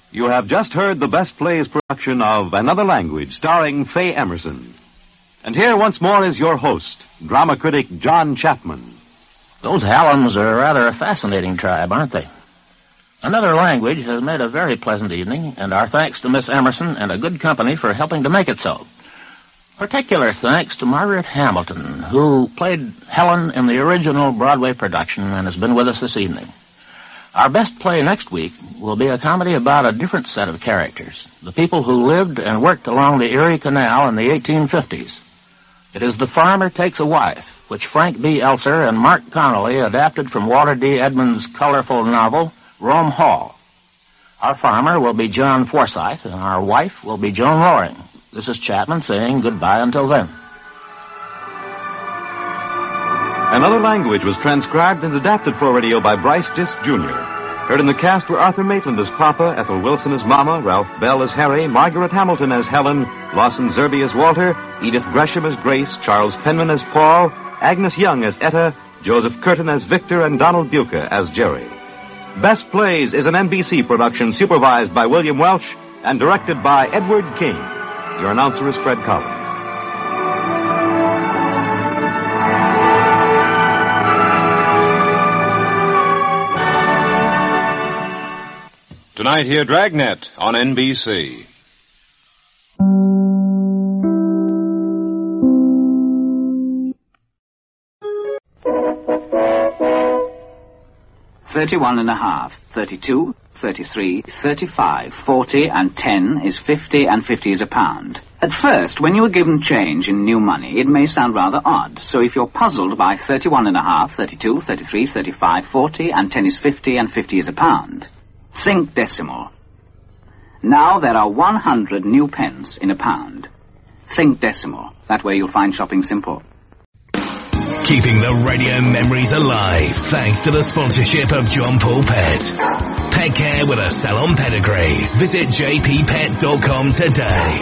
You have just heard the Best Plays production of Another Language, starring Faye Emerson. And here once more is your host, drama critic John Chapman. Those Hallams are rather a fascinating tribe, aren't they? Another Language has made a very pleasant evening, and our thanks to Miss Emerson and a good company for helping to make it so. Particular thanks to Margaret Hamilton, who played Helen in the original Broadway production and has been with us this evening. Our best play next week will be a comedy about a different set of characters, the people who lived and worked along the Erie Canal in the 1850s. It is The Farmer Takes a Wife, which Frank B. Elser and Mark Connolly adapted from Walter D. Edmonds' colorful novel, Rome Hall. Our farmer will be John Forsythe, and our wife will be Joan Loring. This is Chapman saying goodbye until then. Another Language was transcribed and adapted for radio by Bryce Disk, Jr. Heard in the cast were Arthur Maitland as Papa, Ethel Wilson as Mama, Ralph Bell as Harry, Margaret Hamilton as Helen, Lawson Zerby as Walter, Edith Gresham as Grace, Charles Penman as Paul, Agnes Young as Etta, Joseph Curtin as Victor, and Donald Buca as Jerry. Best Plays is an NBC production supervised by William Welch and directed by Edward King. Your announcer is Fred Collins. Tonight, hear Dragnet on NBC. $31.5, $32, $33, $35, $40, and $10 is $50, and $50 is a pound. At first, when you are given change in new money, it may sound rather odd. So if you're puzzled by $31.5, $32, $33, $35, $40, and $10 is $50, and $50 is a pound, think decimal. Now there are 100 new pence in a pound. Think decimal. That way you'll find shopping simple. Keeping the radio memories alive thanks to the sponsorship of John Paul Pet. Pet care with a salon pedigree. Visit jppet.com today.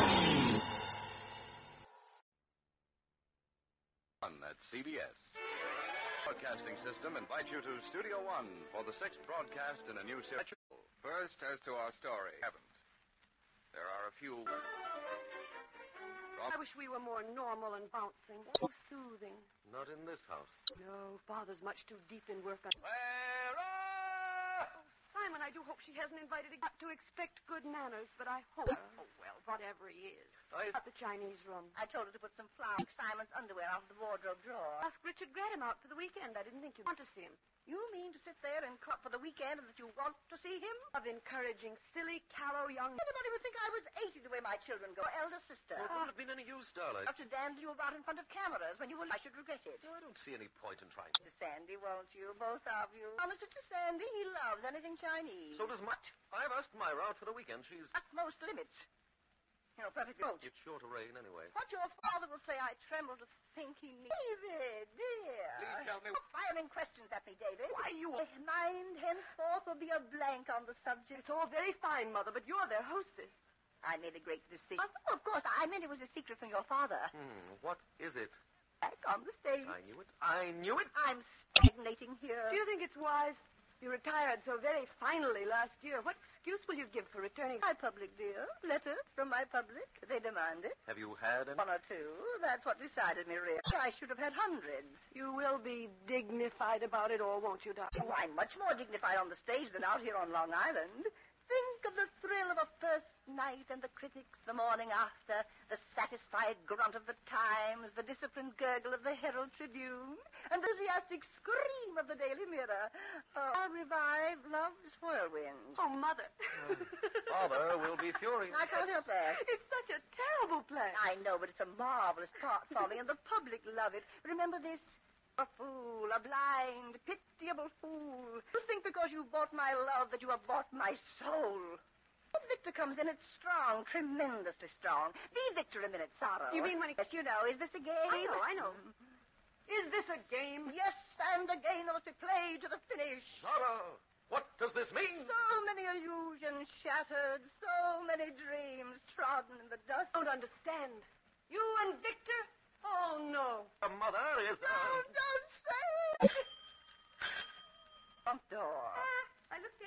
At CBS. Broadcasting System invites you to Studio One for the 6th broadcast in a new series. First, as to our story. Haven't. There are a few... I wish we were more normal and bouncing, more soothing. Not in this house. No, Father's much too deep in work. Clara! Oh, Simon, I do hope she hasn't invited him to expect good manners, but I hope... Oh, well, whatever he is. At the Chinese room. I told her to put some flowers, Simon's underwear out of the wardrobe drawer. Ask Richard Graham out for the weekend. I didn't think you'd want to see him. You mean to sit there and cop for the weekend and that you want to see him? Of encouraging silly, callow young... Anybody would think I was 80 the way my children go. Elder sister. Well, it wouldn't have been any use, darling. Have to dandle you about in front of cameras when you will... I should regret it. No, I don't see any point in trying. Mr. Sandy, won't you? Both of you. Oh, Mr. Sandy, he loves anything Chinese. So does much. I've asked Myra out for the weekend. She's... Utmost limits. You know, perfectly won't. It's sure to rain anyway. What your father will say, I tremble to think he needs... David, dear. Please tell me... Stop firing questions at me, David. Why, you... My mind henceforth will be a blank on the subject. It's all very fine, Mother, but you're their hostess. I made a great decision. Oh, of course, I meant it was a secret from your father. What is it? Back on the stage. I knew it. I knew it. I'm stagnating here. Do you think it's wise? You retired so very finally last year. What excuse will you give for returning? My public, dear. Letters from my public. They demand it. Have you had any? One or two. That's what decided me, really. I should have had hundreds. You will be dignified about it all, won't you, darling? Oh, I'm much more dignified on the stage than out here on Long Island. Think of the thrill of a first night and the critics the morning after, the satisfied grunt of the Times, the disciplined gurgle of the Herald Tribune, enthusiastic scream of the Daily Mirror. I'll revive Love's Whirlwind. Oh, Mother. Father will be furious. I can't help that. It's such a terrible play. I know, but it's a marvelous part for me, and the public love it. Remember this? A fool, a blind, pitiable fool. You think because you bought my love that you have bought my soul. When Victor comes in, it's strong, tremendously strong. Be Victor a minute, Sorrow. You mean when he... Yes, you know. Is this a game? I know. Is this a game? Yes, and a game that must be played to the finish. Sorrow, what does this mean? So many illusions shattered, so many dreams trodden in the dust. I don't understand. You and Victor? Oh, no. The mother is... Don't say it. Front door. I looked idiot. By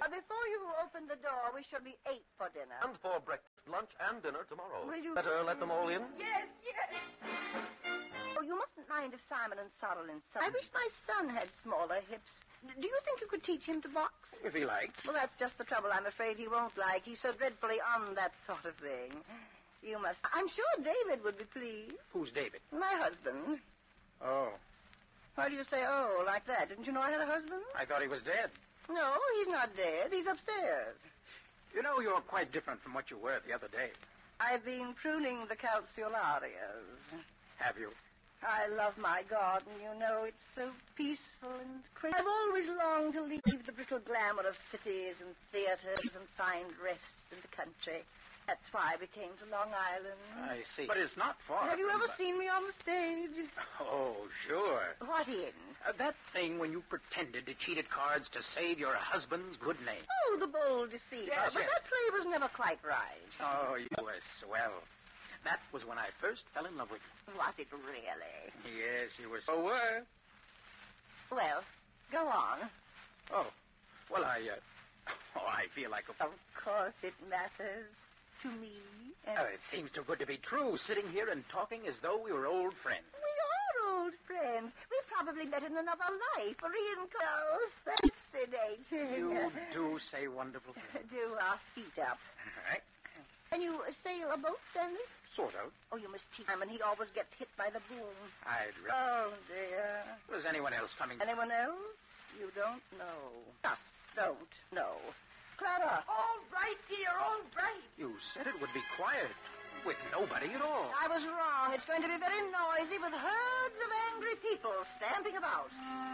Before you open the door, we shall be 8 for dinner. And for breakfast, lunch, and dinner tomorrow. Will you... Better let them all in? Yes. Oh, you mustn't mind if Simon and Sorrel insist. I wish my son had smaller hips. Do you think you could teach him to box? If he liked. Well, that's just the trouble. I'm afraid he won't like. He's so dreadfully on that sort of thing. You must... I'm sure David would be pleased. Who's David? My husband. Oh. Why do you say, oh, like that? Didn't you know I had a husband? I thought he was dead. No, he's not dead. He's upstairs. You know, you're quite different from what you were the other day. I've been pruning the calceolarias. Have you? I love my garden, you know. It's so peaceful and quiet. I've always longed to leave the brittle glamour of cities and theaters and find rest in the country. That's why we came to Long Island. I see. But it's not far. Have you ever seen me on the stage? Oh, sure. What in? That thing when you pretended to cheat at cards to save your husband's good name. Oh, the bold deceiver. Yes, but yes. that play was never quite right. Oh, you were swell. That was when I first fell in love with you. Was it really? Yes, you were so were. Well, go on. Oh, well, I feel like a... Of course it matters to me. And Oh, it seems too good to be true, sitting here and talking as though we were old friends. we are old friends. We probably met in another life. Oh, fascinating. You do say wonderful things. Do our feet up. All right. Can you sail a boat, Sandy? Sort of. Oh, you must teach him, and he always gets hit by the boom. Oh, dear. Was anyone else coming? Anyone else? You don't know. Just don't know. Clara. All right, dear, all right. You said it would be quiet, with nobody at all. I was wrong. It's going to be very noisy with herds of angry people stamping about.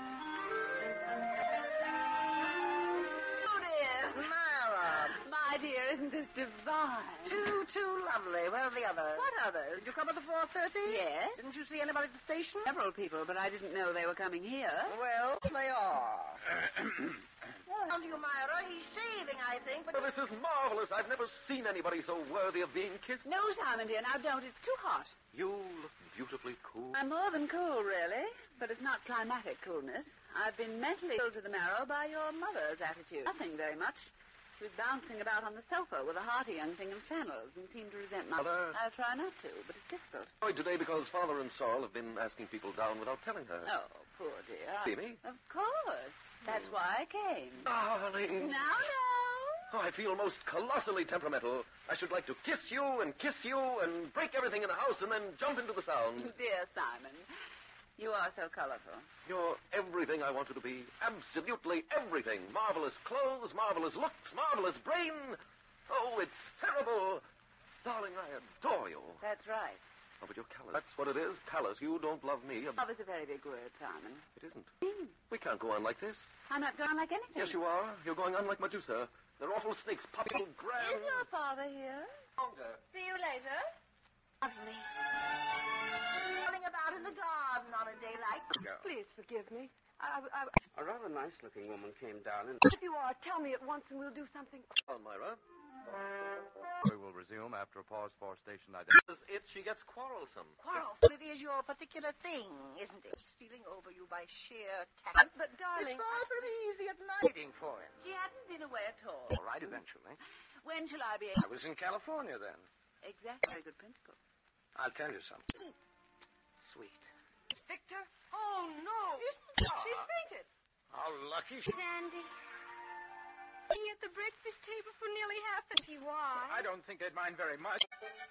Oh, dear. Myra. My dear, isn't this divine? Too lovely. Where are the others? What others? Did you come at the 4:30? Yes. Didn't you see anybody at the station? Several people, but I didn't know they were coming here. Well, they are. Come to you, Myra. He's shaving, I think, but... Oh, this is marvelous. I've never seen anybody so worthy of being kissed. No, Simon, dear, now don't. It's too hot. You look beautifully cool. I'm more than cool, really, but it's not climatic coolness. I've been mentally ill to the marrow by your mother's attitude. Nothing very much. She was bouncing about on the sofa with a hearty young thing in flannels and seemed to resent my... Mother? I'll try not to, but it's difficult. Annoyed today because Father and Sorrel have been asking people down without telling her. Oh, poor dear. See me? Of course. That's why I came. Darling. Now. Oh, I feel most colossally temperamental. I should like to kiss you and break everything in the house and then jump into the sound. Dear Simon, you are so colorful. You're everything I want you to be. Absolutely everything. Marvelous clothes, marvelous looks, marvelous brain. Oh, it's terrible. Darling, I adore you. That's right. Oh, but you're callous. That's what it is. Callous. You don't love me. Love is a very big word, Simon. It isn't. We can't go on like this. I'm not going like anything. Yes, you are. You're going on like Medusa. They're awful snakes, popping grand. Is your father here? Longer. See you later. Lovely. Running about in the garden on a day like this. Yeah. Please forgive me. A rather nice-looking woman came down and... If you are, tell me at once and we'll do something. On, Myra. We will resume after a pause for station This is it. She gets quarrelsome. Quarrelsome. It is your particular thing, isn't it? Stealing over you by sheer tact. But darling, It's far from easy at night. Waiting for him. she hadn't been away at all. All right, eventually. When shall I be I was in California then. Exactly. Very good principle. I'll tell you something. Sweet. Victor? Oh, no. She's fainted. How lucky she... Sandy. Being at the breakfast table for nearly half an hour. I don't think they'd mind very much.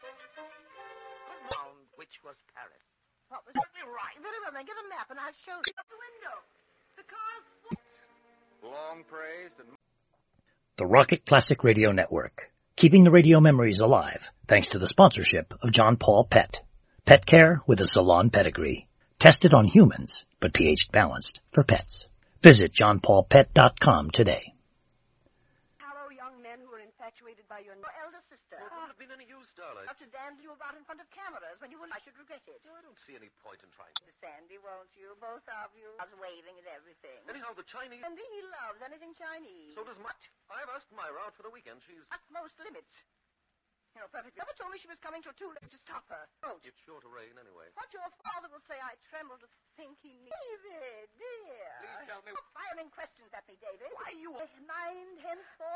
Round which was Paris. What was it? Right. Very well, then get a map and I'll show you. Out the window. The car's full. Long praised and... The Rocket Classic Radio Network, keeping the radio memories alive thanks to the sponsorship of John Paul Pet. Pet care with a salon pedigree. Tested on humans, but pH balanced for pets. Visit johnpaulpet.com today. Hello, young men who are infatuated by your elder sister. Well, it wouldn't have been any use, darling. Have to dandle you about in front of cameras when you will. I should regret it. No, I don't see any point in trying. Mr. Sandy, won't you? Both of you. I was waving at everything. Anyhow, the Chinese... Sandy, he loves anything Chinese. So does much. I've asked Myra out for the weekend. She's... Utmost limits. You know, perfectly. Never told me she was coming till too late to stop her. Oh, It's sure to rain anyway. what your father will say, I tremble to think he needs. David, dear. Please tell me... Stop firing questions at me, David. Why, you... Mind, hence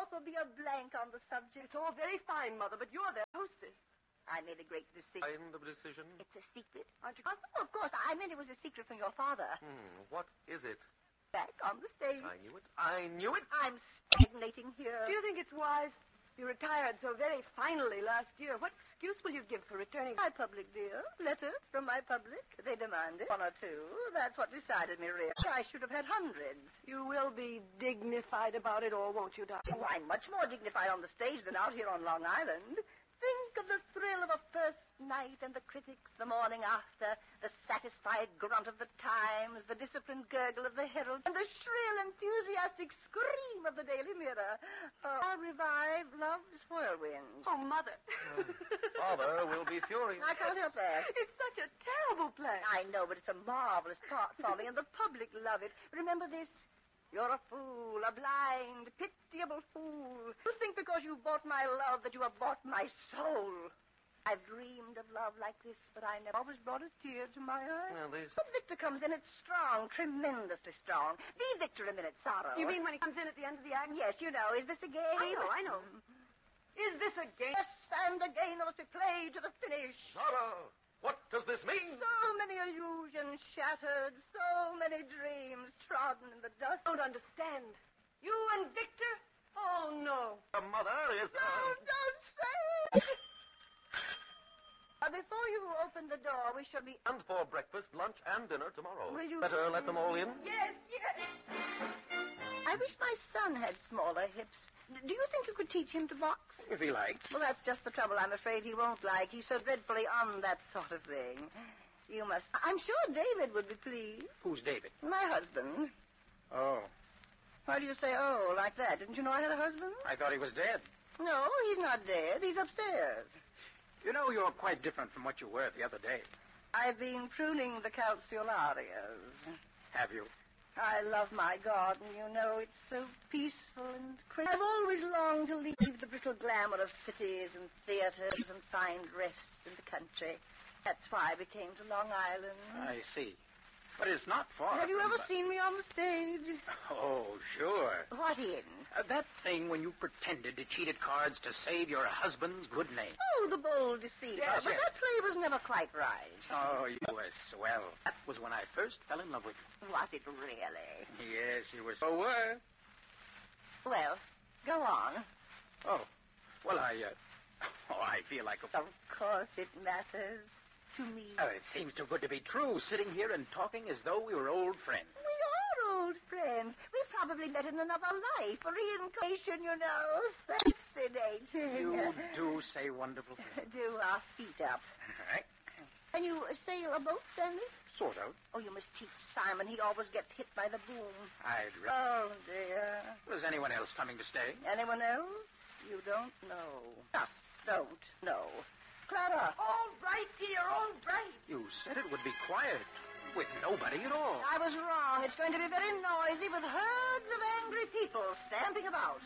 awful be a blank on the subject. It's all very fine, Mother, but you're their hostess. I made a great decision. Kind of a decision? It's a secret. Aren't you? Oh, of course. I meant it was a secret from your father. What is it? Back on the stage. I knew it. I'm stagnating here. Do you think it's wise? You retired so very finally last year. What excuse will you give for returning? My public, dear. Letters from my public. They demanded one or two. That's what decided me, really. I should have had hundreds. You will be dignified about it all, won't you, darling? Oh, I'm much more dignified on the stage than out here on Long Island. Think of the thrill of a first night and the critics the morning after, the satisfied grunt of the Times, the disciplined gurgle of the Herald, and the shrill, enthusiastic scream of the Daily Mirror. Oh, I'll revive Love's Whirlwind. Oh, Mother. Father will be furious. I can't help that. It's such a terrible play. I know, but it's a marvelous part for me, and the public love it. Remember this? You're a fool, a blind, pitiable fool. You think because you bought my love that you have bought my soul. I've dreamed of love like this, but I never always brought a tear to my eye. Well, this... When Victor comes in, it's strong, tremendously strong. Be Victor a minute, Sorrow. You mean when he comes in at the end of the act? Yes, you know. Is this a game? I know. Is this a game? Yes, and a game that must be played to the finish. Sorrow! What does this mean? So many illusions shattered, so many dreams trodden in the dust. I don't understand. You and Victor? Oh, no. The mother is... No, don't say it. Before you open the door, we shall be... And for breakfast, lunch, and dinner tomorrow. Will you... Better let them all in? Yes. I wish my son had smaller hips. Do you think you could teach him to box? If he liked. Well, that's just the trouble I'm afraid he won't like. He's so dreadfully on that sort of thing. You must... I'm sure David would be pleased. Who's David? My husband. Oh. Why do you say, oh, like that? Didn't you know I had a husband? I thought he was dead. No, he's not dead. He's upstairs. You know, you're quite different from what you were the other day. I've been pruning the calceolarias. Have you? I love my garden, you know. It's so peaceful and quiet. I've always longed to leave the brittle glamour of cities and theaters and find rest in the country. That's why I came to Long Island. I see. But it's not far. Have you ever seen me on the stage? Oh, sure. What in? That thing when you pretended to cheat at cards to save your husband's good name. Oh, the bold deceiver. Yes, but yes. that play was never quite right. Oh, you were swell. That was when I first fell in love with you. Was it really? Yes, you were so were. Well, go on. Oh, well, I feel like a... Of course it matters. To me. Oh, it seems too good to be true, sitting here and talking as though we were old friends. We are old friends. We probably met in another life, a reincarnation, you know. Fascinating. You do say wonderful things. Do our feet up. All right. Can you sail a boat, Sandy? Sort of. Oh, you must teach Simon. He always gets hit by the boom. Oh, dear. Was anyone else coming to stay? Anyone else? You don't know. Just don't know. Clara. All right, dear, all right. You said it would be quiet, with nobody at all. I was wrong. It's going to be very noisy with herds of angry people stamping about.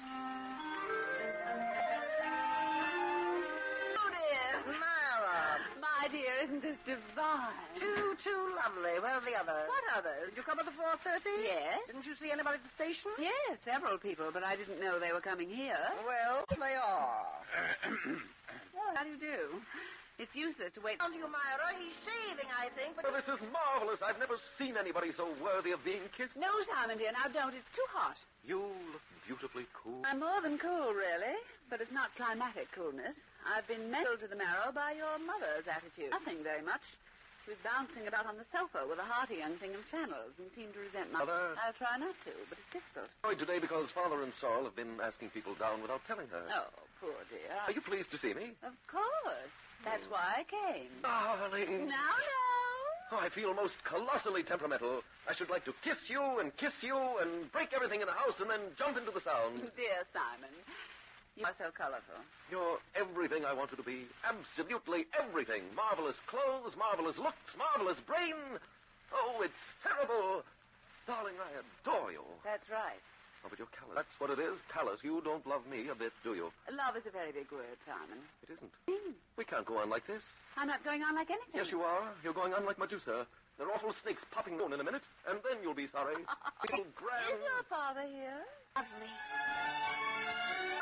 Oh, dear. Myra. My dear, isn't this divine? Too lovely. Where are the others? What others? Did you come at the 4:30? Yes. Didn't you see anybody at the station? Yes, several people, but I didn't know they were coming here. Well, they are. Well, how do you do? It's useless to wait. Down to you, Myra. He's shaving, I think. But Oh, this is marvelous. I've never seen anybody so worthy of being kissed. No, Simon, dear, now don't. It's too hot. You look beautifully cool. I'm more than cool, really, but it's not climatic coolness. I've been mental to the marrow by your mother's attitude. Nothing very much. She was bouncing about on the sofa with a hearty young thing in flannels and seemed to resent my... Mother? I'll try not to, but it's difficult. Annoyed today because Father and Saul have been asking people down without telling her. Oh, poor dear. Are you pleased to see me? Of course. That's why I came. Darling. Now. Oh, I feel most colossally temperamental. I should like to kiss you and break everything in the house and then jump into the sound. Dear Simon, you are so colorful. You're everything I wanted to be. Absolutely everything. Marvelous clothes, marvelous looks, marvelous brain. Oh, it's terrible. Darling, I adore you. That's right. Oh, but you're callous. That's what it is, callous. You don't love me a bit, do you? Love is a very big word, Simon. It isn't. We can't go on like this. I'm not going on like anything. Yes, you are. You're going on like Medusa. There are awful snakes popping on in a minute, and then you'll be sorry. It'll grand... Is your father here? Love me.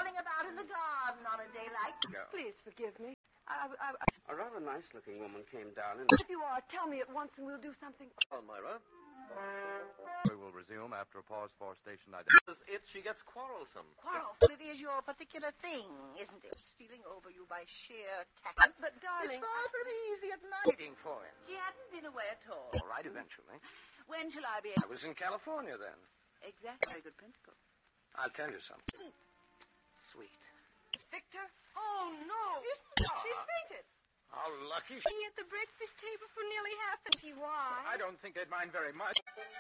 like to go. Please forgive me. A rather nice-looking woman came down and... If you are, tell me at once and we'll do something. Myra. We will resume after a pause for station If she gets quarrelsome. Quarrelsome, it is your particular thing, isn't it? Stealing over you by sheer tact. But darling... It's far from easy at night. Waiting for him. She hadn't been away at all. All right, eventually. When shall I be I was in California then. Exactly. Very good principle. I'll tell you something. Sweet. Victor? Oh, no. She's fainted. How lucky She at the breakfast table for nearly half an hour. Why? I don't think they'd mind very much.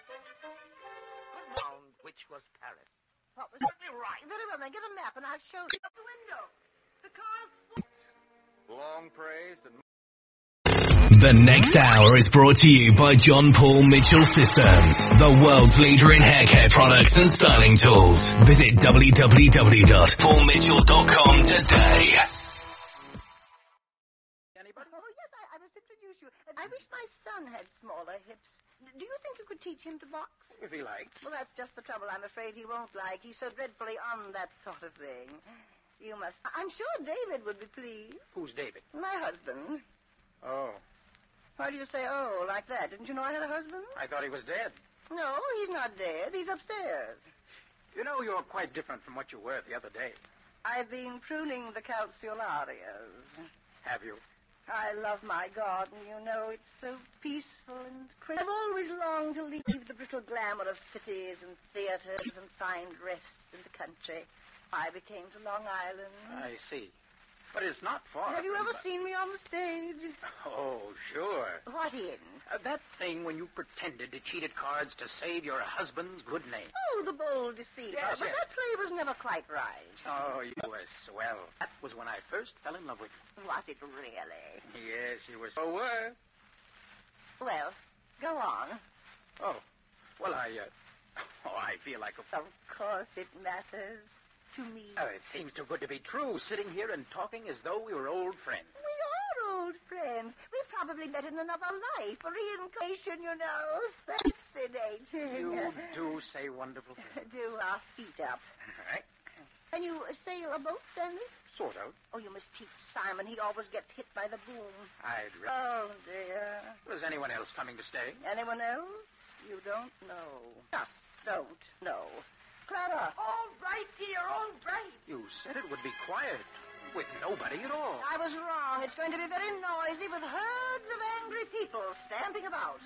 Round which was Paris. What was certainly right? Very well, then get a map and I'll show you. Out the window. The car's full. Long praised and... The next hour is brought to you by John Paul Mitchell Systems, the world's leader in hair care products and styling tools. Visit www.paulmitchell.com today. Oh, yes, I must introduce you. I wish my son had smaller hips. Do you think you could teach him to box? If he liked. Well, that's just the trouble. I'm afraid he won't like. He's so dreadfully on that sort of thing. You must... I'm sure David would be pleased. Who's David? My husband. Oh. Why do you say, oh, like that? Didn't you know I had a husband? I thought he was dead. No, he's not dead. He's upstairs. You know, you're quite different from what you were the other day. I've been pruning the calceolarias. Have you? I love my garden, you know. It's so peaceful and quiet. I've always longed to leave the brittle glamour of cities and theaters and find rest in the country. I became to Long Island. I see. But it's not far. Have you from ever seen me on the stage? Oh, sure. What in? That thing when you pretended to cheat at cards to save your husband's good name. Oh, the bold deceit. Yes, but yes. that play was never quite right. Oh, you were swell. That was when I first fell in love with you. Was it really? Yes, you were so were. Well, go on. Oh, well, I feel like a... Of course it matters to me. Oh, it seems too good to be true, sitting here and talking as though we were old friends. We are old friends. We probably met in another life. A reincarnation, you know. Fascinating. You do say wonderful things. Do our feet up. All right. Can you sail a boat, Sandy? Sort of. Oh, you must teach Simon. He always gets hit by the boom. Oh, dear. Was anyone else coming to stay? Anyone else? You don't know. Just don't know. Clara. All right, dear, all right. You said it would be quiet, with nobody at all. I was wrong. It's going to be very noisy with herds of angry people stamping about.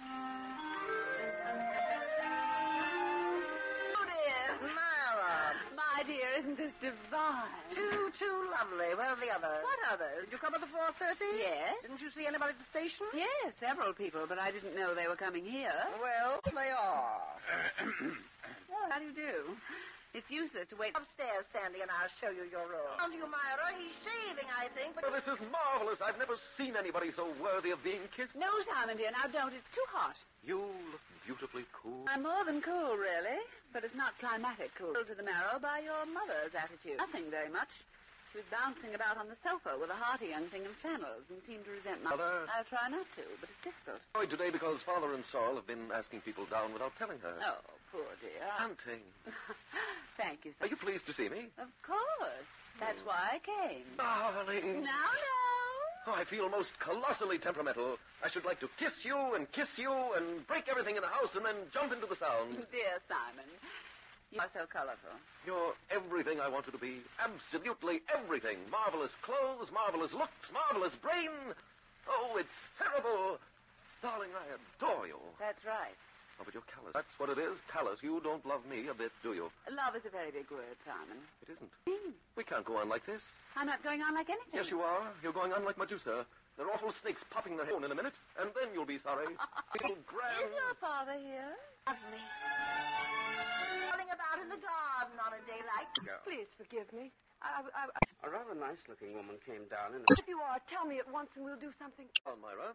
Oh, dear. Myra. My dear, isn't this divine? Too lovely. Where are the others? What others? Did you come at the 4:30? Yes. Didn't you see anybody at the station? Yes, several people, but I didn't know they were coming here. Well, they are. Well, how do you do? It's useless to wait. Upstairs, Sandy, and I'll show you your room. Come to you, Myra. He's shaving, I think, but... Oh, this is marvelous. I've never seen anybody so worthy of being kissed. No, Simon, dear, now don't. It's too hot. You look beautifully cool. I'm more than cool, really. But it's not climatic cool. To the marrow by your mother's attitude. Nothing very much. She was bouncing about on the sofa with a hearty young thing in flannels and seemed to resent my... Mother? I'll try not to, but it's difficult. Annoyed today because Father and Saul have been asking people down without telling her. Oh, poor dear. Auntie. Thank you, Are sir. you pleased to see me? Of course. That's why I came. Darling. Now. Oh, I feel most colossally temperamental. I should like to kiss you and break everything in the house and then jump into the sound. Dear Simon, you are so colorful. You're everything I wanted to be. Absolutely everything. Marvelous clothes, marvelous looks, marvelous brain. Oh, it's terrible. Darling, I adore you. That's right. Oh, but you're callous. That's what it is, callous. You don't love me a bit, do you? Love is a very big word, Simon. It isn't. We can't go on like this. I'm not going on like anything. Yes, you are. You're going on like Medusa. There are awful snakes popping their head in a minute, and then you'll be sorry. Little grand... Is your father here? Lovely. Running about in the garden on a day like... Go. Please forgive me. A rather nice-looking woman came down and... If you are, tell me at once and we'll do something. Oh, Myra.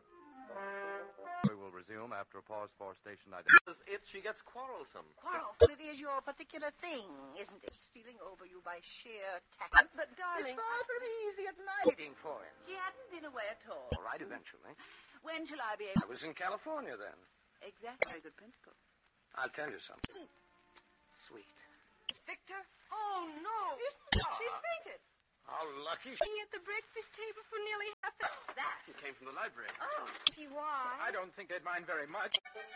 We will resume after a pause for station If she gets quarrelsome. Quarrelsome, it is your particular thing, isn't it? Stealing over you by sheer tact. But darling... It's far from easy at night. Waiting for him. She hadn't been away at all. All right, eventually. When shall I be I able... was in California then. Exactly. Very good principle. I'll tell you something. Sweet. Victor? Oh, no. She's She's fainted. How lucky. lucky. At the breakfast table for nearly half that. It came from the library. Oh, see why? I don't think they'd mind very much.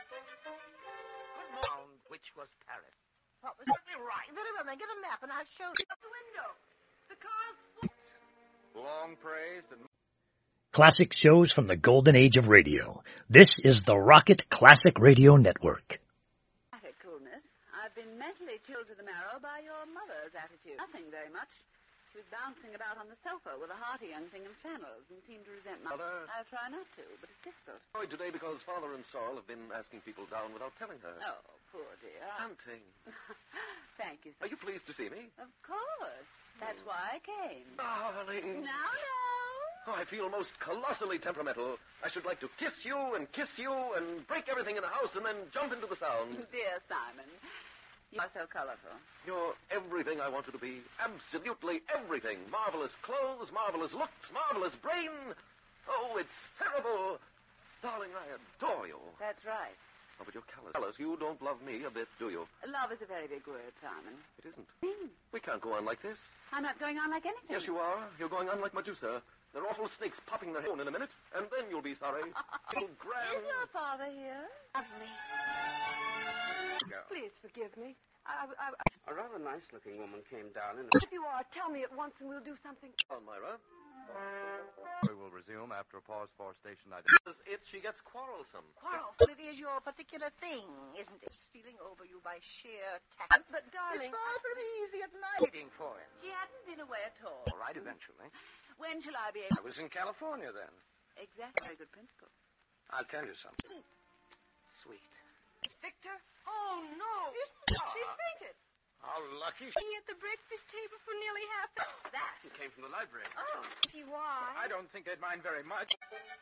Which was Paris? What was it? Right. Very well, then get a map and I'll show you. The window. The car's Long praised and Classic shows from the golden age of radio. This is the Rocket Classic Radio Network. Coolness. I've been mentally chilled to the marrow by your mother's attitude. Nothing very much. She was bouncing about on the sofa with a hearty young thing in flannels and seemed to resent my... Mother? I'll try not to, but it's difficult. Annoyed today because Father and Saul have been asking people down without telling her. Oh, poor dear. Auntie. Thank you, sir. Are you pleased to see me? Of course. That's why I came. Darling. Now. Oh, I feel most colossally temperamental. I should like to kiss you and break everything in the house and then jump into the sound. Dear Simon, you are so colorful. You're everything I wanted to be. Absolutely everything. Marvelous clothes, marvelous looks, marvelous brain. Oh, it's terrible. Darling, I adore you. That's right. Oh, but you're callous. You don't love me a bit, do you? Love is a very big word, Simon. It isn't. We can't go on like this. I'm not going on like anything. Yes, you are. You're going on like Medusa. There are awful snakes popping their head in a minute, and then you'll be sorry. Little grand... Is your father here? Lovely. Please forgive me. A rather nice-looking woman came down and... If you are, tell me at once and we'll do something. On, Myra. we will resume after a pause for station ID. She gets quarrelsome. Quarrelsome. It is your particular thing, isn't it? Stealing over you by sheer tact. But, darling... It's far from easy at night. Waiting for him. She hadn't been away at all. All right, eventually. When shall I be I able... was in California then. Exactly. Very good principle. I'll tell you something. Sweet. Victor? Oh, no. She's fainted. How lucky. At the breakfast table for nearly half that. It came from the library. Oh, see why? I don't think they'd mind very much.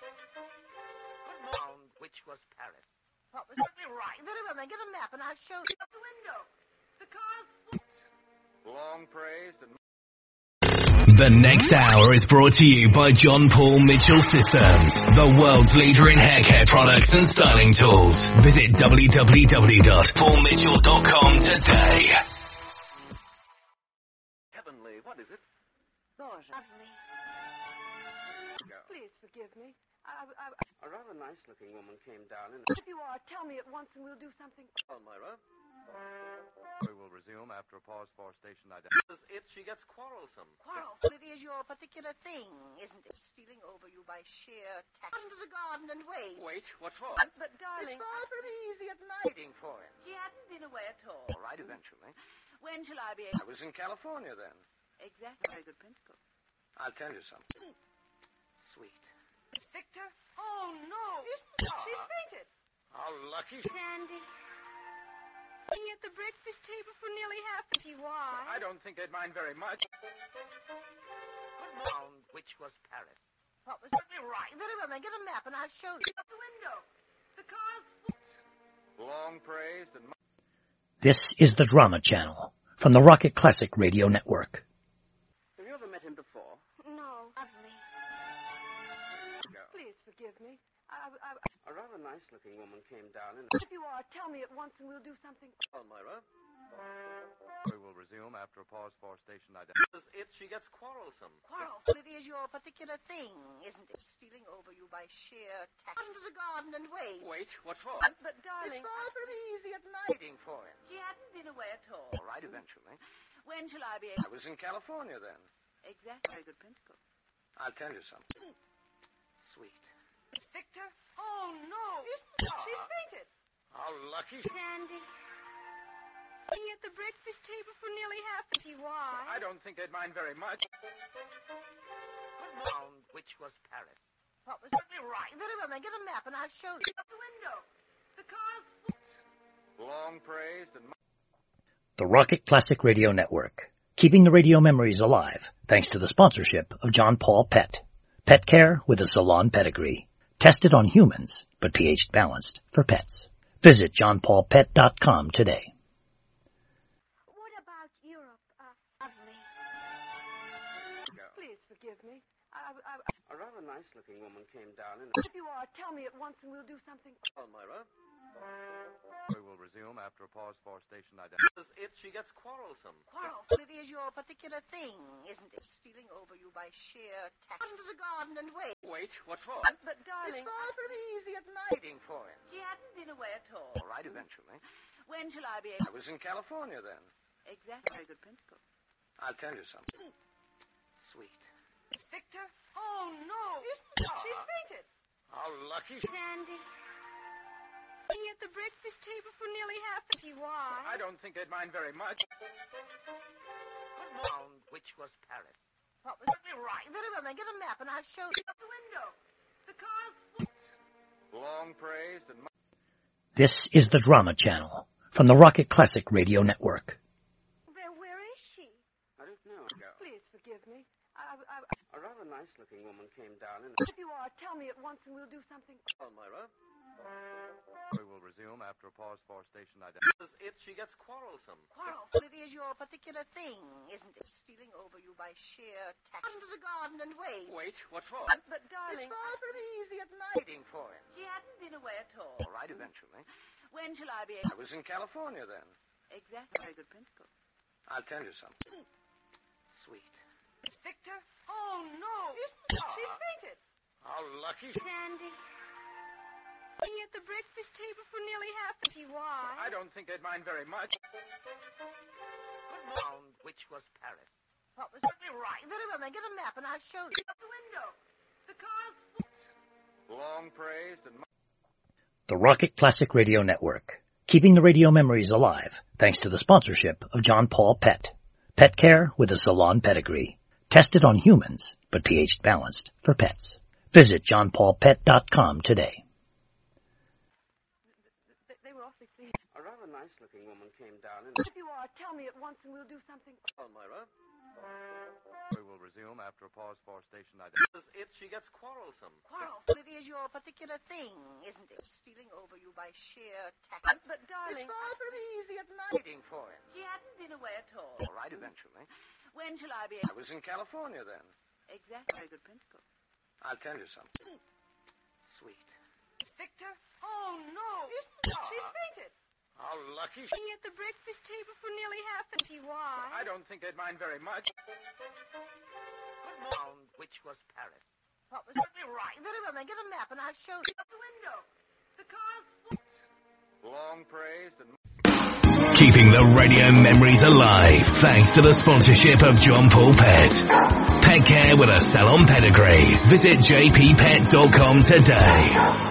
Which was Paris? What was it? Right. Very well, then get a map and I'll show you. The window. The car's Long praised and... The next hour is brought to you by John Paul Mitchell Systems, the world's leader in hair care products and styling tools. Visit www.paulmitchell.com today. Heavenly, what is it? Lovely. Please forgive me. A rather nice-looking woman came down and... If you are, tell me at once and we'll do something. On, Myra. We will resume after a pause for station ID. She gets quarrelsome. Quarrelsome. It is your particular thing, isn't it? Stealing over you by sheer tact. Out into the garden and wait. Wait, what for? But, darling... It's far from easy at night. Waiting for him. She hadn't been away at all. All right, eventually. When shall I be able... I was in California then. Exactly. Very good principle. I'll tell you something. Sweet. Victor? Oh, no. She's fainted. How lucky. Sandy. At the breakfast table for nearly half. See why? I don't think they'd mind very much. Which was Paris? What was it? Right. Very well, then get a map and I'll show you. The window. The car's Long praised and... This is the Drama Channel from the Rocket Classic Radio Network. Have you ever met him before? No. Lovely. Please forgive me. A rather nice-looking woman came down and... If you are, tell me at once and we'll do something. On, Myra. We will resume after a pause for station ID. She gets quarrelsome. Quarrelsome. It is your particular thing, isn't it? Stealing over you by sheer tact. Out into the garden and wait. Wait, what for? But, darling... It's far from easy at night. Waiting for him. She hadn't been away at all. All right, eventually. When shall I be able... I was in California then. Exactly. Very good principle. I'll tell you something. Sweet. Victor? Oh, no. She's fainted. How lucky. Sandy. At the breakfast table for nearly half. See why? I don't think they'd mind very much. Which was Paris? What was it? Right. Very well, then get a map and I'll show you. The window. The car's Long praised and... The Rocket Classic Radio Network, keeping the radio memories alive thanks to the sponsorship of John Paul Pet. Pet care with a salon pedigree. Tested on humans, but pH balanced for pets. Visit johnpaulpet.com today. What about Europe? Lovely. Please forgive me. A rather nice-looking woman came down and... If you are, tell me at once and we'll do something. On, Myra. We will resume after a pause for station identity. If she gets quarrelsome. Quarrelsome, it is your particular thing, isn't it? Stealing over you by sheer tact. Out into the garden and wait. Wait, what for? But, darling... It's far from easy at night. Waiting for him. She hadn't been away at all. All right, eventually. When shall I be I able... was in California then. Exactly. Very good principle. I'll tell you something. Sweet. Victor? Oh, no. She's fainted. How lucky. Sandy. Sitting at the breakfast table for nearly half a... See why? I don't think they'd mind very much. Found which was Paris. What was right? Very well, then get a map and I'll show you. The window. The car's... Long praised and... This is the Drama Channel from the Rocket Classic Radio Network. Where is she? I don't know. Please forgive me. A rather nice-looking woman came down and... If you are, tell me at once and we'll do something. Elmira. We will resume after a pause for station identity. If she gets quarrelsome. Quarrelsome, it is your particular thing, isn't it? Stealing over you by sheer tact. Out into the garden and wait. Wait, what for? But, darling... It's far from easy at night. Waiting for him. She hadn't been away at all. All right, eventually. When shall I be I able... was in California then. Exactly. Very good principle. I'll tell you something. Sweet. Victor? Oh, no. She's fainted. How lucky. Sandy. Sitting at the breakfast table for nearly half a... See why? I don't think they'd mind very much. Found which was Paris. What was right? Very well, then get a map and I'll show you. The window. The car's... Long praised and... The Rocket Classic Radio Network, keeping the radio memories alive thanks to the sponsorship of John Paul Pet. Pet care with a salon pedigree. Tested on humans, but pH balanced for pets. Visit johnpaulpet.com today. They were awfully pleased. A rather nice-looking woman came down and... If you are, tell me at once and we'll do something. Elmira. We will resume after a pause for station identity. If she gets quarrelsome. Quarrelsome, it is your particular thing, isn't it? Stealing over you by sheer tact. But, darling... It's far from easy at night. Waiting for him. She hadn't been away at all. All right, eventually. When shall I be I able... was in California then. Exactly. Very good principle. I'll tell you something. Sweet. Victor? Oh, no. She's fainted. How lucky. Sitting at the breakfast table for nearly half a... See why? I don't think they'd mind very much. Found which was Paris. What was right? Very well, then get a map and I'll show you. The window. The car's... Long praised and... Keeping the radio memories alive thanks to the sponsorship of John Paul Pet. Pet care with a salon pedigree. Visit jppet.com today.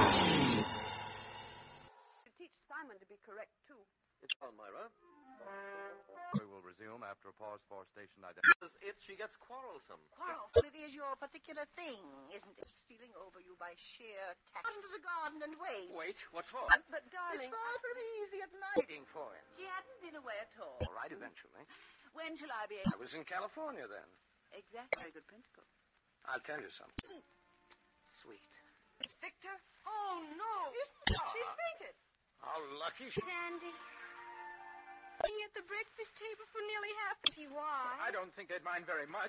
Teach Simon to be correct, too. It's Elmira. We will resume after a pause for station identity. If she gets quarrelsome. Quarrelsome, it is your particular thing, isn't it? Stealing over you by sheer tact. Out into the garden and wait. Wait, what for? But, darling... It's far from easy at night. Waiting for him. She hadn't been away at all. All right, eventually. When shall I be able... I was in California then. Exactly. Very good principle. I'll tell you something. Sweet. Victor? Oh, no. She's fainted. How lucky. Sandy. Sitting at the breakfast table for nearly half a... See why? I don't think they'd mind very much.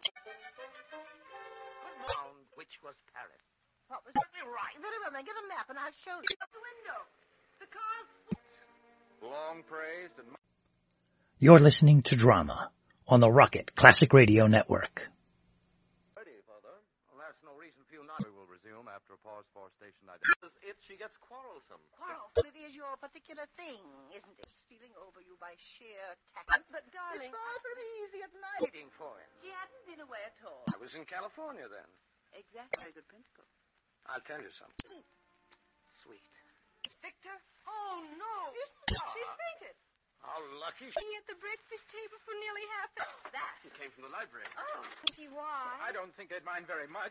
Found which was Paris. What was right? Very well, then get a map and I'll show you. The window. The car's... Long praised and... You're listening to Drama on the Rocket Classic Radio Network. Ready, Father? Well, that's no reason for you not... We will resume after a pause for station identity. If she gets quarrelsome. Quarrelsome, it is your particular thing, isn't it? Stealing over you by sheer tact. But, darling... It's far from easy at night. Waiting for him. She hadn't been away at all. I was in California then. Exactly. Very good principle. I'll tell you something. Sweet. Victor? Oh, no. She's fainted. How lucky. Sitting at the breakfast table for nearly half a... That? It came from the library. Oh, see why? I don't think they'd mind very much.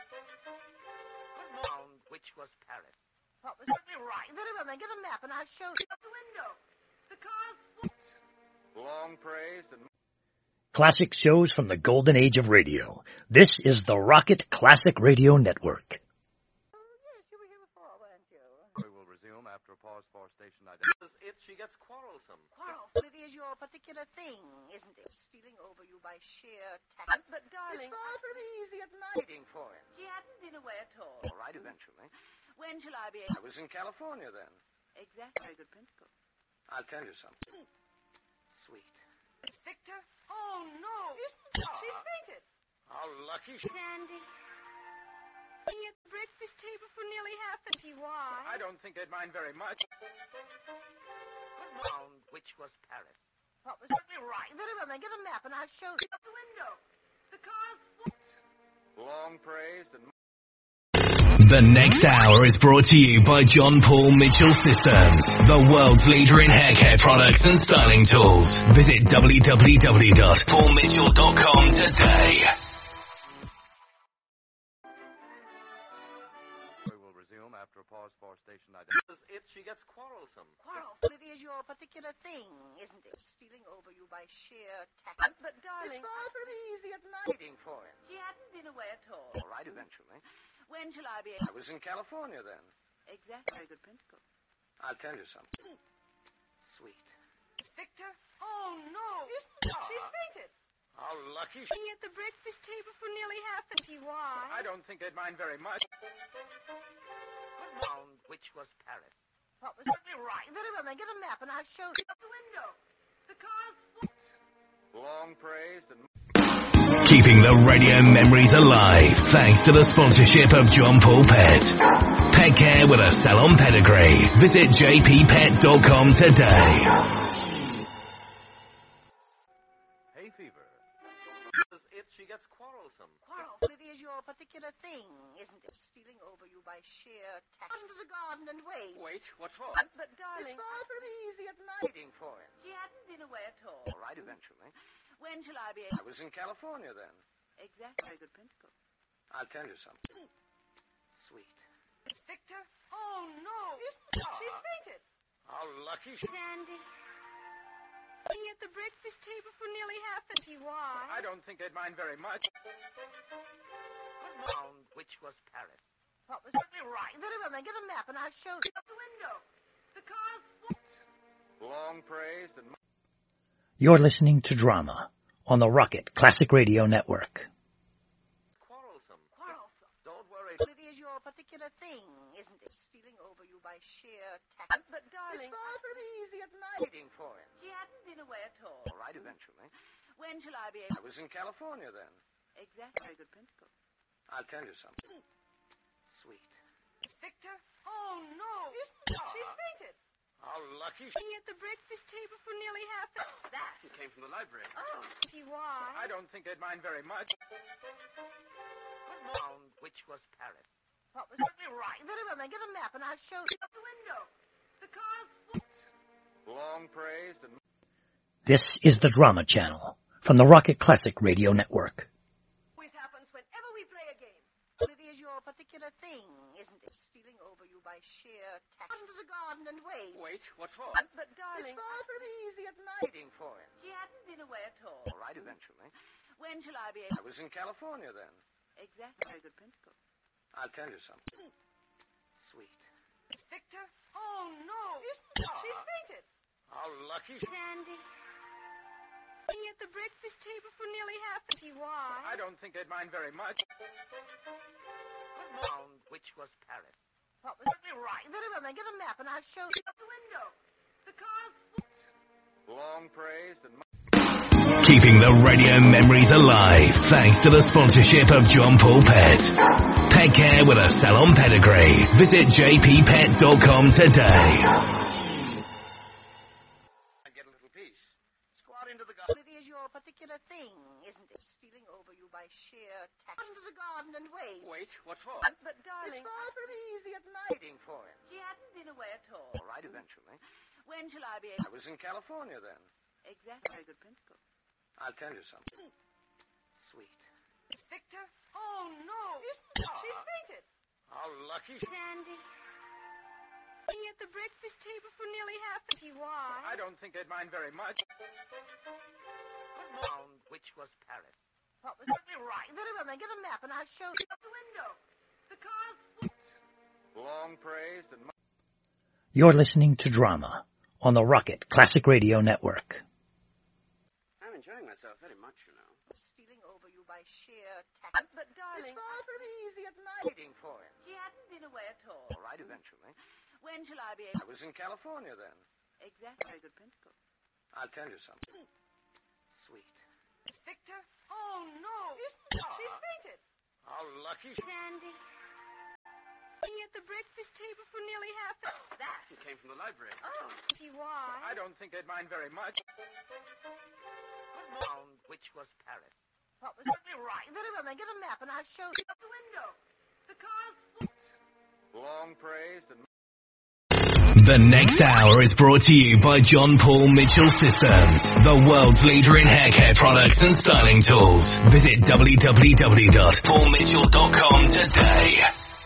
Found which was Paris. What was right? Very well, then get a map and I'll show you. The window. The car's... Long praised and... Classic shows from the golden age of radio. This is the Rocket Classic Radio Network. Yes, you were here before, weren't you? We will resume after a pause for station identity. If she gets quarrelsome. Quarrelsome, it is your particular thing, isn't it? Stealing over you by sheer tact. But, darling... It's far from easy at night. Waiting for him. She hadn't been away at all. All right, eventually. When shall I be I able... was in California then. Exactly. Very good principle. I'll tell you something. Sweet. Victor? Oh, no. She's fainted. How lucky Sandy. Sitting at the breakfast table for nearly half an hour. See why? I don't think they'd mind very much. Round which was Paris. What was right? Very well, then get a map and I'll show you. Out the window. The car's Long praised and... The next hour is brought to you by John Paul Mitchell Systems, the world's leader in hair care products and styling tools. Visit www.paulmitchell.com today. We will resume after a pause for station identification. If she gets quarrelsome. Quarrelsome, it is your particular thing, isn't it? Stealing over you by sheer tact. But, darling... It's far from easy at night. Waiting for him. She hadn't been away at all. All right, eventually. When shall I be I was in California then. Exactly. Very good principle. I'll tell you something. Sweet. Victor? Oh, no. She's fainted. How lucky Sitting at the breakfast table for nearly half an hour. See why? I don't think they'd mind very much. Round which was Paris. What was right? Very well, then get a map and I'll show you. Out the window. The car's Long praised and... Keeping the radio memories alive thanks to the sponsorship of John Paul Pet. Pet care with a salon pedigree. Visit jppet.com today. Hay fever. If she gets quarrelsome. Quarrelsome, it is your particular thing, isn't it? Stealing over you by sheer tact. Out into the garden and wait. Wait, what for? But, darling... It's far from easy at night. Waiting for him. She hadn't been away at all. All right, eventually. When shall I be I was in California then. Exactly. Very good principle. I'll tell you something. Sweet. Victor? Oh, no. She's fainted. How lucky Sandy. Sitting at the breakfast table for nearly half an hour. See why? I don't think they'd mind very much. Round which was Paris. What was right? Very well, then get a map and I'll show you. Out the window. The car's Long praised and... You're listening to Drama on the Rocket Classic Radio Network. Quarrelsome. Don't worry. It is your particular thing, isn't it? Stealing over you by sheer tact. But, darling... It's far from easy at night. Waiting for him. She hadn't been away at all. All right, eventually. When shall I be I was in California then. Exactly. Very good principle. I'll tell you something. Sweet. Victor? Oh, no. She's fainted. How lucky Sitting at the breakfast table for nearly half an hour. that came from the library. Oh, see why? I don't think they'd mind very much. Round which was Paris. What was right? Very well, then get a map and I'll show you. Out the window. The car's Long praised and... This is the Drama Channel from the Rocket Classic Radio Network. always happens whenever we play a game. It is your particular thing, isn't it? Stealing over you by sheer tact. Out into the garden and wait. Wait, what for? But, darling... It's far from easy at night. Waiting for him. She hadn't been away at all. All right, eventually. When shall I be I was in California then. Exactly. Very good principle. I'll tell you something. Sweet. Victor? Oh, no. She's fainted. How lucky Sandy. Sitting at the breakfast table for nearly half an hour. See why? I don't think they'd mind very much. Round which was Paris. What was right? Very well, then get a map and I'll show you. Out the window. The car's Long praised and... Keeping the radio memories alive thanks to the sponsorship of John Paul Pet. Pet care with a salon pedigree. Visit jppet.com today. Get a little peace. Squat into the garden. It is your particular thing, isn't it? Stealing over you by sheer tact. Out into the garden and wait. Wait, what for? But, darling... It's far from easy at night. Waiting for him. She hadn't been away at all. All right, eventually. When shall I be I was in California then. Exactly. Very good principle. I'll tell you something. Sweet. Victor? Oh, no. She's fainted. How lucky Sandy. Sitting at the breakfast table for nearly half an hour. See why? I don't think they'd mind very much. Round which was Paris. What was right? Very well, then get a map and I'll show you. Out the window. The car's Long praised and... You're listening to Drama on the Rocket Classic Radio Network. I'm enjoying myself very much, you know. Stealing over you by sheer tact. But, darling... It's far from easy at night. Waiting for him. She hadn't been away at all. All right, eventually. When shall I be I was in California then. Exactly. Very good principle. I'll tell you something. Sweet. Victor? Oh, no. She's fainted. How lucky. Sandy. Sitting at the breakfast table for nearly half an hour. That? It came from the library. Oh. See why? I don't think they'd mind very much. Found which was Paris. What was it? Right. Very well, then get a map and I'll show you. Out the window. The car's full. Long praised and... The next hour is brought to you by John Paul Mitchell Systems, the world's leader in hair care products and styling tools. Visit www.paulmitchell.com today.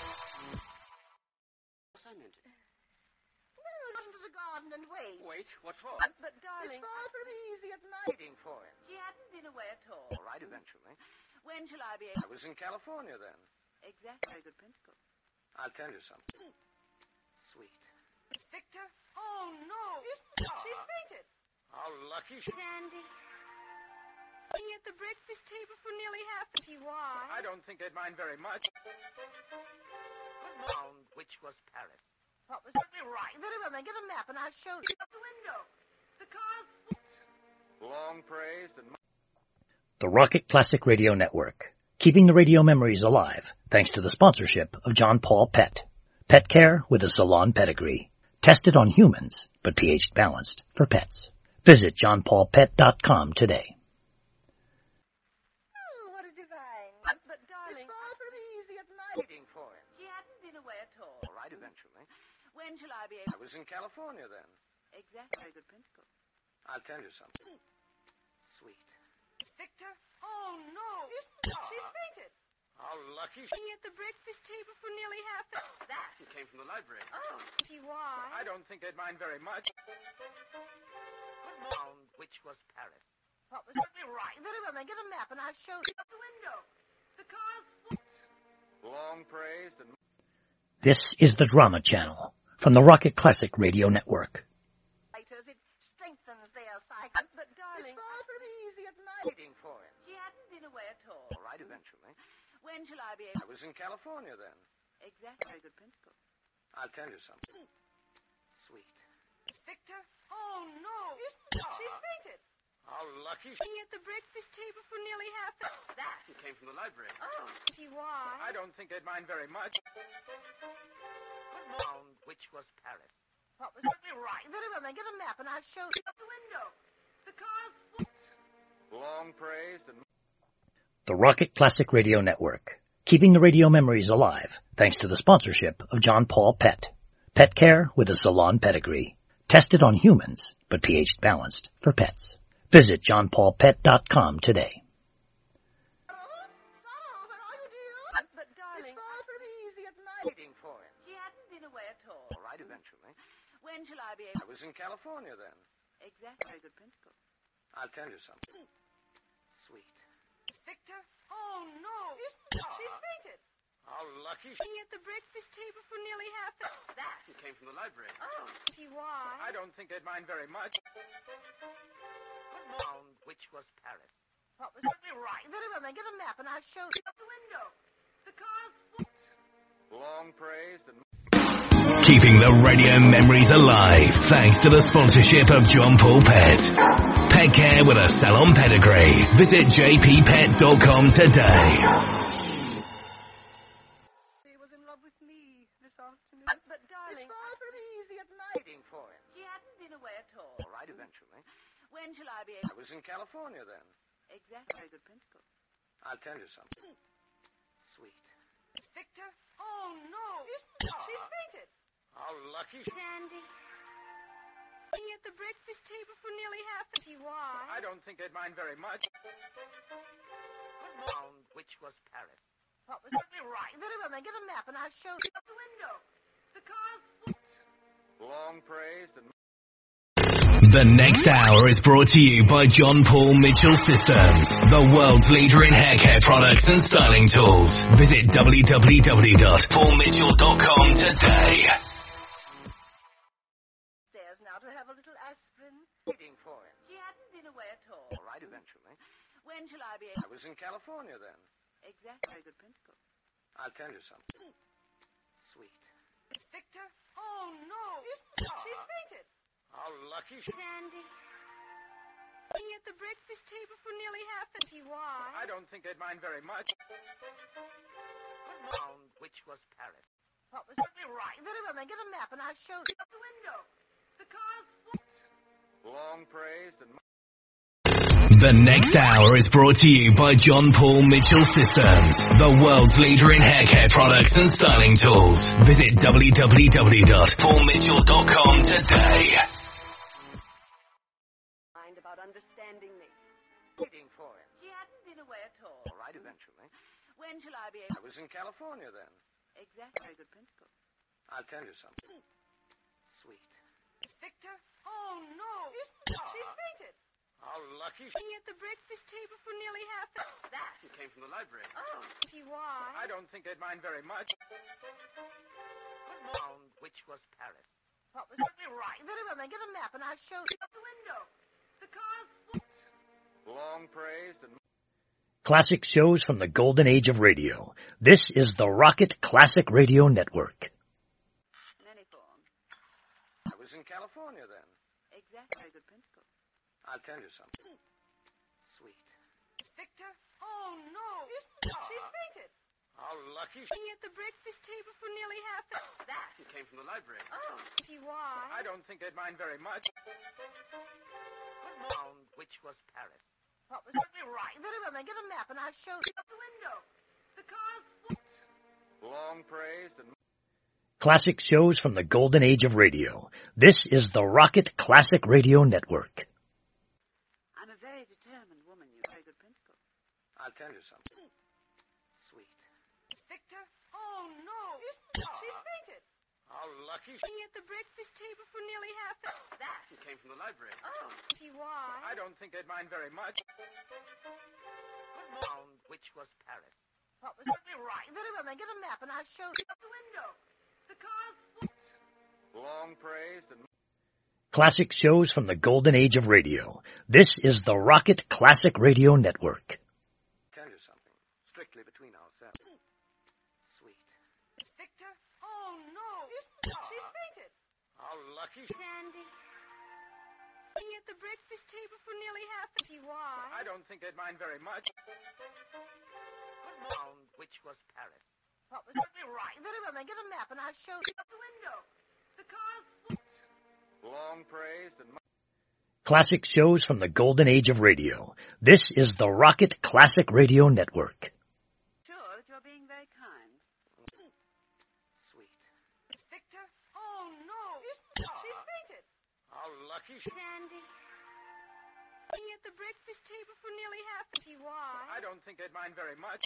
What's I meant? No, go into the garden and wait. Wait, what for? But darling, it's far from easy at night. Waiting for him. She hadn't been away at all. All right, eventually. When shall I be I able... was in California then. Exactly. Very good principle. I'll tell you something. Sweet. Victor? Oh, no. She's fainted. How lucky. Sandy. Sitting at the breakfast table for nearly half an hour. See why? I don't think they'd mind very much. Found which was Paris. What was it? Right. Very well, then get a map and I'll show you. Out the window. The car's full. Long praised and... The Rocket Classic Radio Network, keeping the radio memories alive thanks to the sponsorship of John Paul Pet. Pet care with a salon pedigree. Tested on humans, but pH balanced for pets. Visit johnpaulpet.com today. Oh, what a divine. But darling, it's far from easy at night. Waiting for him. She hadn't been away at all. All right, eventually. When shall I be I able... was in California then. Exactly. Very good principle. I'll tell you something. Sweet. Victor? Oh, no. She's fainted. How lucky. Sitting at the breakfast table for nearly half an hour. That? It came from the library. Oh. See why? I don't think they'd mind very much. Found which was Paris. What was it? Right. Very well, then get a map and I'll show you. Out the window. The car's full. Long praised and... This is the Drama Channel from the Rocket Classic Radio Network. It strengthens their psyche. But darling, it's far from easy at night. Waiting for him. She hadn't been away at all. All right, eventually. When shall I be I able... was in California then. Exactly. Very good principle. I'll tell you something. Sweet. Victor? Oh, no. She's fainted. How lucky. Sitting at the breakfast table for nearly half an hour. That? It came from the library. Oh. See why? I don't think they'd mind very much. Found which was Paris. What was it? Right. Very well, then get a map and I'll show you. Out the window. The car's full. Long praised and... The Rocket Classic Radio Network, keeping the radio memories alive thanks to the sponsorship of John Paul Pet. Pet care with a salon pedigree. Tested on humans, but pH balanced for pets. Visit johnpaulpet.com today. But darling, it's far from easy at night. Waiting for him. She hadn't been away at all. All right, eventually. When shall I be able... I was in California then. Exactly. Very good principle. I'll tell you something. Sweet. Victor? Oh, no. She's fainted. How lucky. Sitting at the breakfast table for nearly half an hour. That? It came from the library. Oh. See why? I don't think they'd mind very much. Found which was Paris. What was it? Right. Very well, then get a map and I'll show you. Out the window. The car's full. Long praised and... Keeping the radio memories alive thanks to the sponsorship of John Paul Pet. Pet care with a salon pedigree. Visit jppet.com today. He was in love with me this afternoon. But darling, it's far from easy at night. Waiting for him. She hadn't been away at all. All right, eventually. When shall I be I able... was in California then. Exactly. Very good principle. I'll tell you something. Sweet. Victor? Oh, no. She's fainted. How lucky. Sandy. Sitting at the breakfast table for nearly half an hour. See why? I don't think they'd mind very much. Found which was Paris. What was it? Right. Very well, then get a map and I'll show you. Out the window. The car's full. Long praised and... The next hour is brought to you by John Paul Mitchell Systems, the world's leader in hair care products and styling tools. Visit www.paulmitchell.com today. Stairs now to have a little aspirin. Waiting for him. She hadn't been away at all. All right, eventually. When shall I be I able... was in California then. Exactly. Very good principle. I'll tell you something. Sweet. Victor? Oh, no. She's fainted. How lucky. Sandy. Sitting at the breakfast table for nearly half an hour. Why? I don't think they'd mind very much. Found which was Paris. What was it? Right. Very well, then get a map and I'll show you. Out the window. The car's full. Long praised and... The next hour is brought to you by John Paul Mitchell Systems, the world's leader in hair care products and styling tools. Visit www.paulmitchell.com today. Mind about understanding me. Waiting for him. She hadn't been away at all. All right, eventually. When shall I be I able... was in California then. Exactly. Very good principle. I'll tell you something. Sweet. Victor? Oh, no. She's fainted. How lucky. Sitting at the breakfast table for nearly half an hour. That. It came from the library. Oh. See why? I don't think they'd mind very much. Found which was Paris. What was it? Right. Very well, then get a map and I'll show you. Out the window. The car's full. Long praised and... Classic shows from the golden age of radio. This is the Rocket Classic Radio Network. In any form. I was in California then. Exactly. Very good principle. I'll tell you something. Sweet. Victor? Oh, no. She's fainted. How lucky. Sitting at the breakfast table for nearly half an hour. That. It came from the library. Oh. See why? I don't think they'd mind very much. Found which was Paris. What was it? Right. Very well, then get a map and I'll show you. Out the window. The car's full. Long praised and... Classic shows from the golden age of radio. This is the Rocket Classic Radio Network. I'm a very determined woman. You very good principle. I'll tell you something. Sweet. Victor? Oh, no. She's fainted. How lucky. Sitting at the breakfast table for nearly half an hour. That. It came from the library. Oh. See why? I don't think they'd mind very much. Found which was Paris. What was it? Right. Very well, then get a map and I'll show you. Out the window. The car's full. Long praised and... Classic shows from the golden age of radio. This is the Rocket Classic Radio Network. Tell you something. Strictly between ourselves. Sweet. Victor? Oh, no. She's fainted. How lucky. Sandy. Sitting at the breakfast table for nearly half an hour. See why? I don't think they'd mind very much. Found which was Paris. What was it? Right. Very well, then get a map and I'll show you. Out the window. The car's full. Long praised and... Classic shows from the golden age of radio. This is the Rocket Classic Radio Network. Sure that you're being very kind. Sweet. Victor? Oh, no. She's fainted. How lucky. Sandy. Sitting at the breakfast table for nearly half an hour. See why? I don't think they'd mind very much.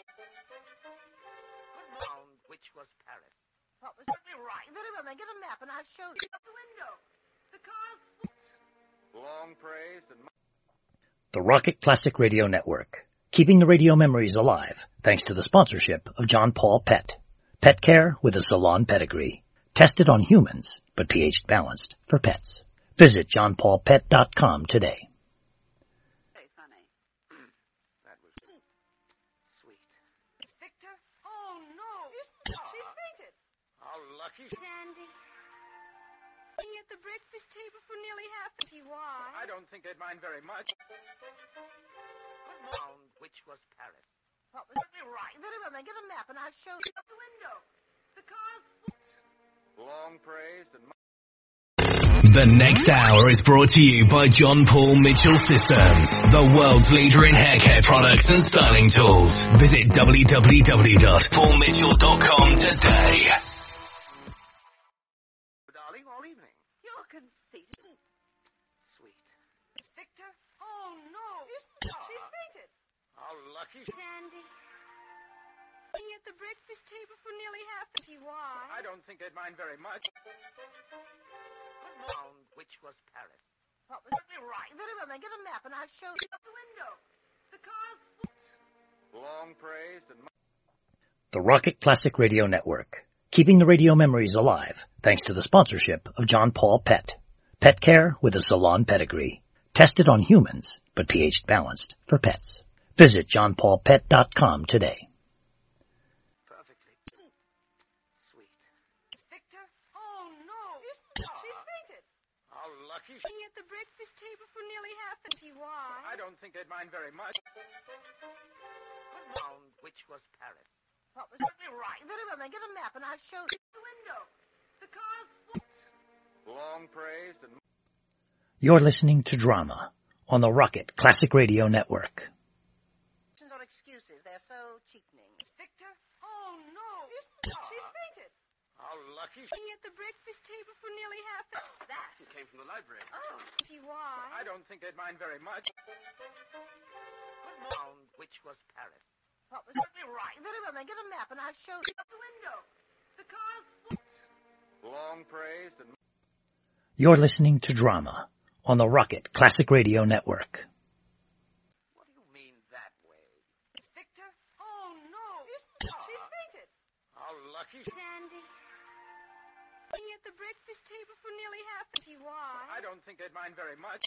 Found which was Paris. What was it? Right. Very well, then get a map and I'll show you. Out the window. The car's full. Long praised and... The Rocket Classic Radio Network. Keeping the radio memories alive thanks to the sponsorship of John Paul Pet. Pet care with a salon pedigree. Tested on humans, but pH balanced for pets. Visit johnpaulpet.com today. Very funny. That was sweet. Victor? Oh, no. She's fainted. How lucky. Sandy. Sitting at the breakfast table for nearly half an hour. See why? I don't think they'd mind very much. Found which was Paris. What was it? Right. Very well, then get a map and I'll show you. Out the window. The car's full. Long praised and... The next hour is brought to you by John Paul Mitchell Systems, the world's leader in hair care products and styling tools. Visit www.paulmitchell.com today. Darling, all evening. You're conceited. Sweet. Victor? Oh, no. She's fainted. How lucky. Sandy. Sitting at the breakfast table for nearly half an hour. See why? I don't think they'd mind very much. Found which was Paris. What was it? Right. Very well, then get a map and I'll show you. Out the window. The car's full. Long praised and... The Rocket Classic Radio Network. Keeping the radio memories alive thanks to the sponsorship of John Paul Pet. Pet care with a salon pedigree. Tested on humans, but pH balanced for pets. Visit johnpaulpet.com today. Perfectly. Sweet. Victor? Oh, no. She's fainted. How lucky. don't think they'd mind very much. Which was Paris. What was it? Right. Very well, then get a map and I'll show you. The window. The car's full. Long praised and... You're listening to Drama on the Rocket Classic Radio Network. Or excuses, they're so cheapening. Victor? Oh, no. She's fainted. How lucky. Sitting at the breakfast table for nearly half an hour. That came from the library. Oh, see why? I don't think they'd mind very much. Which was Paris. What was it? Right. Very well, then get a map and I'll show you. The window. The car's full. Long praised and... You're listening to Drama on the Rocket Classic Radio Network. What do you mean that way? Victor? Oh, no. She's fainted. How lucky. Sandy. Sitting at the breakfast table for nearly half an hour. See why? I don't think they'd mind very much.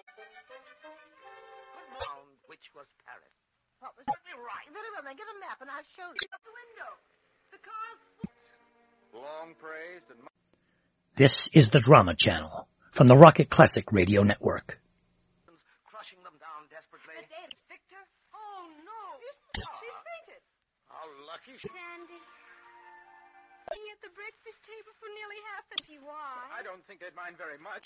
Which was Paris. What was it? Right. Very well, then get a map and I'll show you. The window. The car's full. Long praised and... This is the Drama Channel from the Rocket Classic Radio Network. Crushing them down desperately. Victor? Oh, no. She's fainted. How lucky. Sandy. Sitting at the breakfast table for nearly half an hour. See why? I don't think they'd mind very much.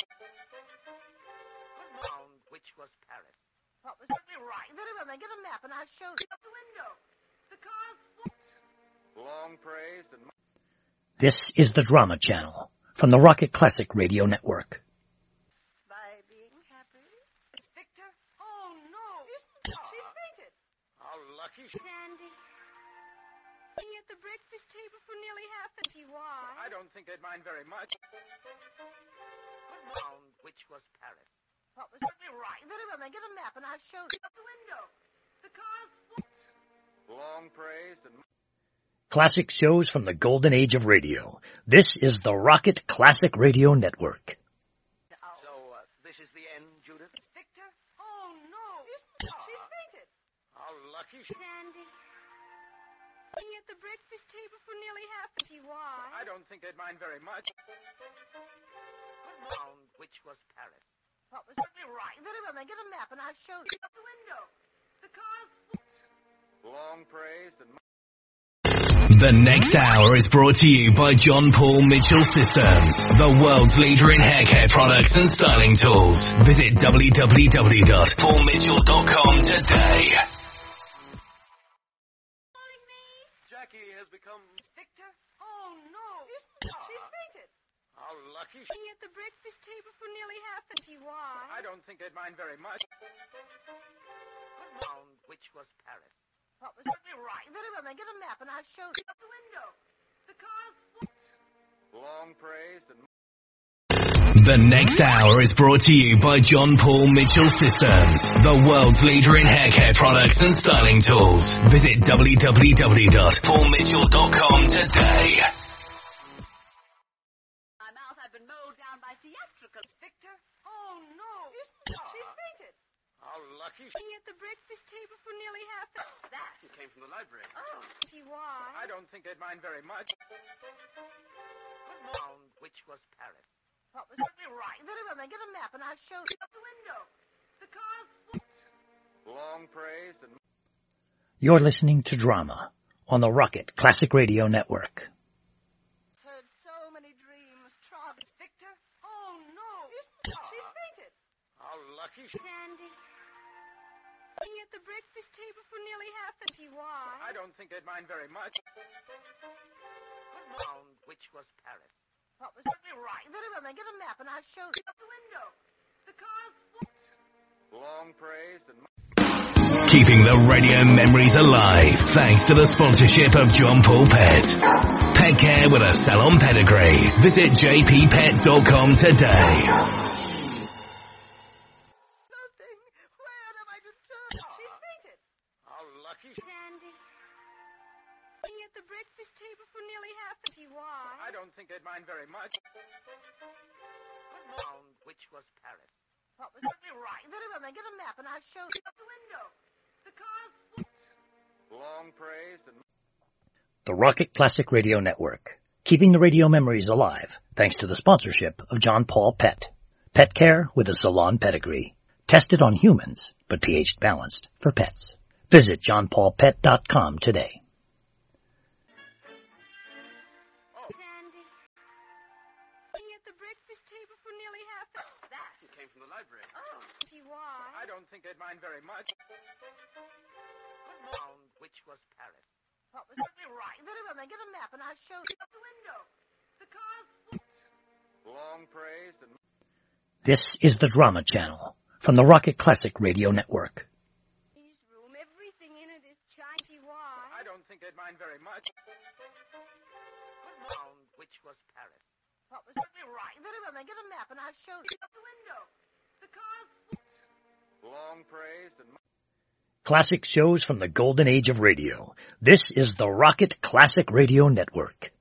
Which was Paris. What was it? Right. Very well, then get a map and I'll show you. The window. The car's full. Long praised and... This is the Drama Channel from the Rocket Classic Radio Network. By being happy. Victor? Oh, no. She's fainted. How lucky. Sandy. Sitting at the breakfast table for nearly half an hour. See why? I don't think they'd mind very much. Which was Paris. What was it? Right. Very well, then get a map and I'll show you. The window. The car's full. Long praised and... Classic shows from the golden age of radio. This is the Rocket Classic Radio Network. So, this is the end, Judith? Victor? Oh, no. She's fainted. How lucky. Sandy. Sitting at the breakfast table for nearly half an hour. See why? I don't think they'd mind very much. Which was Paris. What was it? Right. Very well, then get a map and I'll show you. The window. The car's full. Long praised and... The next hour is brought to you by John Paul Mitchell Systems, the world's leader in hair care products and styling tools. Visit www.paulmitchell.com today. Jackie has become... Victor? Oh, no. She's fainted. How lucky. Sitting at the breakfast table for nearly half an hour. See why? I don't think they'd mind very much. Which was Paris. What was it? Right. Very well, then get a map and I'll show you. The window. The car's full. Long praised and... The next hour is brought to you by John Paul Mitchell Systems, the world's leader in hair care products and styling tools. Visit www.paulmitchell.com today. My mouth had been mowed down by theatrical. Victor? Oh, no. She's fainted. How lucky. Sitting at the breakfast table for nearly half an hour. That came from the library. Oh, see why? I don't think they'd mind very much. Which was Paris. What was it? Right. Very well, then get a map and I'll show you. The window. The car's full. Long praised and... You're listening to Drama on the Rocket Classic Radio Network. Heard so many dreams. Trod. Victor? Oh, no. She's fainted. How lucky. Sandy. Sitting at the breakfast table for nearly half an hour. See why? I don't think they'd mind very much. Which was Paris. What was it? Right. Very well, then get a map and I'll show you. The window. The car's full. Long praised and... Keeping the radio memories alive thanks to the sponsorship of John Paul Pet. Pet care with a salon pedigree. Visit jppet.com today. Nothing. Where am I to turn? She's fainted. How lucky. Sandy. Sitting at the breakfast table for nearly half an hour. See why? I don't think they'd mind very much. Which was Paris. What was it? Right. Very well, then get a map and I'll show you. The window. The car's full. Long praised and... The Rocket Classic Radio Network, keeping the radio memories alive thanks to the sponsorship of John Paul Pet. Pet care with a salon pedigree. Tested on humans, but pH balanced for pets. Visit johnpaulpet.com today. Sandy. Sitting at the breakfast table for nearly half an hour. That came from the library. Oh, see why? I don't think they'd mind very much. Which was Paris? What was it? Right. Very well, then get a map and I'll show you. Out the window. The car's full. Long praised and... This is the Drama Channel from the Rocket Classic Radio Network. His room, everything in it is Chinese. Why? I don't think they'd mind very much. Which was Paris? What was it? Right. Very well, then get a map and I'll show you. Out the window. The car's full. Long praised and... Classic shows from the golden age of radio. This is the Rocket Classic Radio Network.